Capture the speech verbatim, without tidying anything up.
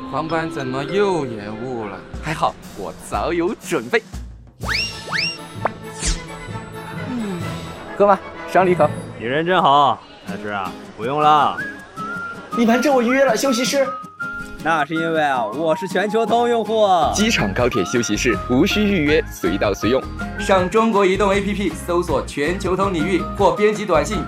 航班怎么又延误了？ 还好我早有准备。嗯，喝吧，赏你一口。 你人真好，但是啊，不用了。 你瞒着我预约了休息室。 那是因为啊，我是全球通用户。 机场高铁休息室无需预约，随到随用。 上中国移动 A P P 搜索全球通领域或编辑短信